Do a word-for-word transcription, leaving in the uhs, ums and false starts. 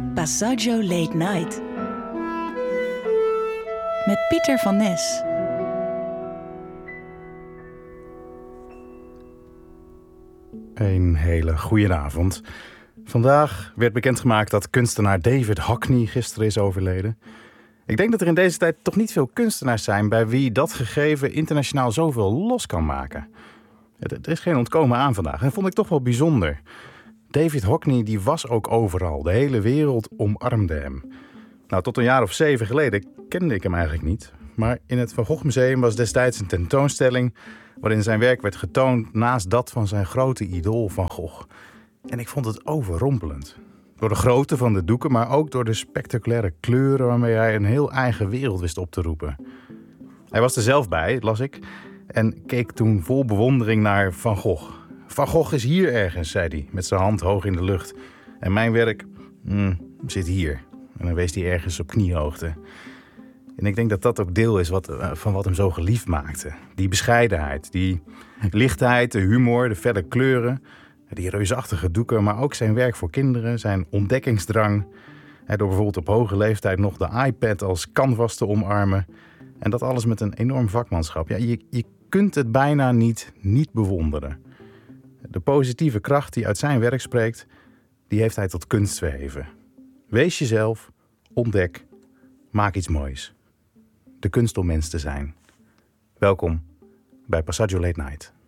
Passaggio Late Night. Met Pieter van Nes. Een hele goede avond. Vandaag werd bekendgemaakt dat kunstenaar David Hockney gisteren is overleden. Ik denk dat er in deze tijd toch niet veel kunstenaars zijn bij wie dat gegeven internationaal zoveel los kan maken. Er is geen ontkomen aan vandaag en dat vond ik toch wel bijzonder. David Hockney die was ook overal. De hele wereld omarmde hem. Nou, tot een jaar of zeven geleden kende ik hem eigenlijk niet. Maar in het Van Gogh Museum was destijds een tentoonstelling waarin zijn werk werd getoond naast dat van zijn grote idool Van Gogh. En ik vond het overrompelend. Door de grootte van de doeken, maar ook door de spectaculaire kleuren waarmee hij een heel eigen wereld wist op te roepen. Hij was er zelf bij, las ik, en keek toen vol bewondering naar Van Gogh. Van Gogh is hier ergens, zei hij, met zijn hand hoog in de lucht. En mijn werk mm, zit hier. En dan wees hij ergens op kniehoogte. En ik denk dat dat ook deel is wat, van wat hem zo geliefd maakte. Die bescheidenheid, die lichtheid, de humor, de felle kleuren, die reusachtige doeken, maar ook zijn werk voor kinderen, zijn ontdekkingsdrang. Door bijvoorbeeld op hoge leeftijd nog de iPad als canvas te omarmen. En dat alles met een enorm vakmanschap. Ja, je, je kunt het bijna niet, niet bewonderen. De positieve kracht die uit zijn werk spreekt, die heeft hij tot kunst verheven. Wees jezelf, ontdek, maak iets moois. De kunst om mens te zijn. Welkom bij Passaggio Late Night.